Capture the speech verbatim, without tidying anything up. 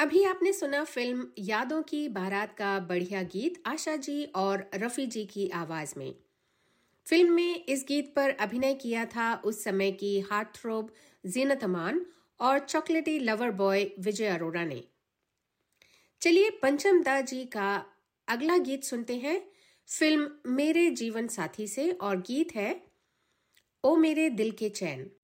अभी आपने सुना फिल्म यादों की बारात का बढ़िया गीत आशा जी और रफी जी की आवाज में। फिल्म में इस गीत पर अभिनय किया था उस समय की हार्ट थ्रोब जीनत अमान और चॉकलेटी लवर बॉय विजय अरोड़ा ने। चलिए पंचम दा जी का अगला गीत सुनते हैं फिल्म मेरे जीवन साथी से, और गीत है ओ मेरे दिल के चैन।